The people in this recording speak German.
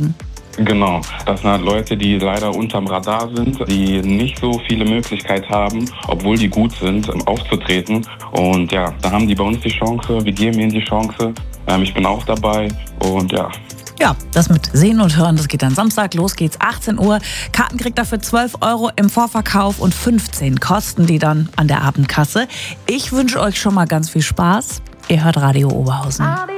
zeigen. Genau, das sind halt Leute, die leider unterm Radar sind, die nicht so viele Möglichkeiten haben, obwohl die gut sind, aufzutreten. Und ja, da haben die bei uns die Chance, wir geben ihnen die Chance. Ich bin auch dabei und ja. Ja, das mit Sehen und Hören, das geht dann Samstag. Los geht's, 18 Uhr. Karten kriegt dafür 12 € im Vorverkauf und 15 kosten die dann an der Abendkasse. Ich wünsche euch schon mal ganz viel Spaß. Ihr hört Radio Oberhausen.